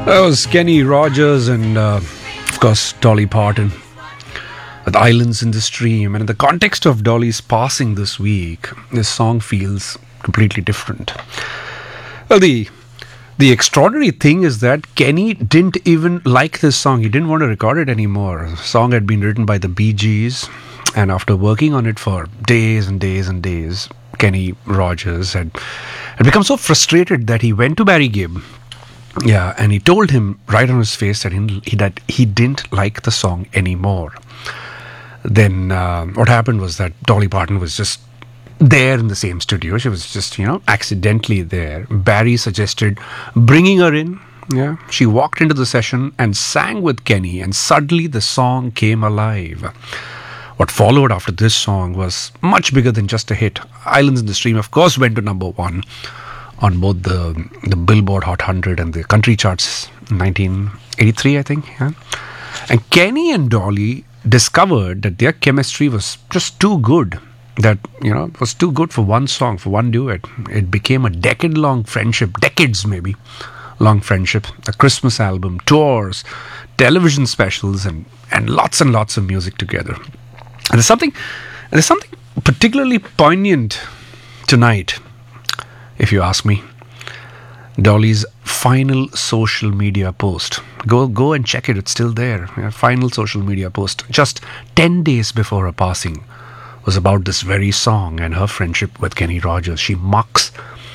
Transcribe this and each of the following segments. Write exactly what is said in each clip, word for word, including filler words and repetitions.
That was Kenny Rogers and, uh, of course, Dolly Parton with Islands in the Stream. And in the context of Dolly's passing this week, this song feels completely different. Well, the the extraordinary thing is that Kenny didn't even like this song. He didn't want to record it anymore. The song had been written by the Bee Gees, and after working on it for days and days and days, Kenny Rogers had, had become so frustrated that he went to Barry Gibb. Yeah, and he told him right on his face that he, he, that he didn't like the song anymore. Then uh, what happened was that Dolly Parton was just there in the same studio. She was just, you know, accidentally there. Barry suggested bringing her in. Yeah, she walked into the session and sang with Kenny, and suddenly the song came alive. What followed after this song was much bigger than just a hit. Islands in the Stream, of course, went to number one on both the the Billboard Hot one hundred and the country charts in nineteen eighty-three, I think. Yeah? And Kenny and Dolly discovered that their chemistry was just too good. That, you know, it was too good for one song, for one duet. It became a decade-long friendship, decades maybe, long friendship. A Christmas album, tours, television specials, and, and lots and lots of music together. And there's something, there's something particularly poignant tonight, if you ask me. Dolly's final social media post. Go go and check it. It's still there. Her final social media post, just ten days before her passing, was about this very song and her friendship with Kenny Rogers. She marks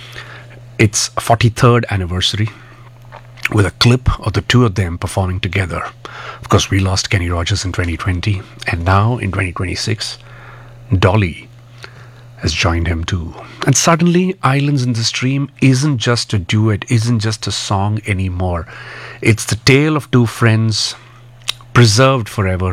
its forty-third anniversary with a clip of the two of them performing together. Of course, we lost Kenny Rogers in twenty twenty, and now in twenty twenty-six, Dolly has joined him too. And suddenly, Islands in the Stream isn't just a duet, isn't just a song anymore. It's the tale of two friends preserved forever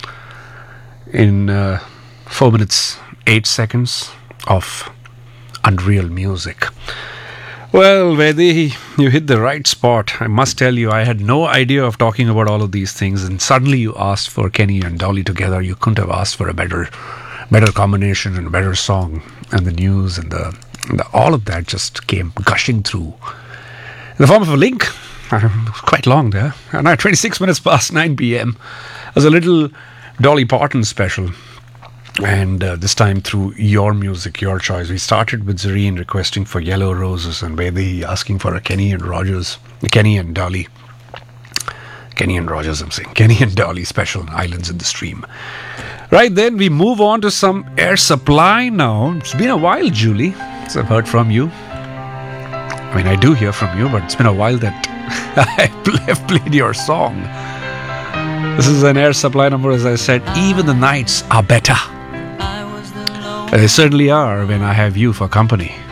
in uh, four minutes, eight seconds of unreal music. Well, Vedi, you hit the right spot. I must tell you, I had no idea of talking about all of these things, and suddenly you asked for Kenny and Dolly together. You couldn't have asked for a better better combination and a better song. And the news and the, the all of that just came gushing through in the form of a link. It was quite long there. And now twenty-six minutes past nine p.m. as a little Dolly Parton special. And uh, this time through your music, your choice. We started with Zareen requesting for Yellow Roses, and Vedi asking for a Kenny and Rogers, Kenny and Dolly. Kenny and Rogers, I'm saying. Kenny and Dolly special, Islands in the Stream. Right then, we move on to some Air Supply now. It's been a while, Julie, since I've heard from you. I mean, I do hear from you, but it's been a while that I've played your song. This is an Air Supply number, as I said. Even the nights are better. They certainly are when I have you for company.